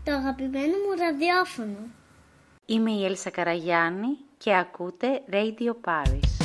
το αγαπημένο μου ραδιόφωνο. Είμαι η Έλσα Καραγιάννη και ακούτε Radio Paris.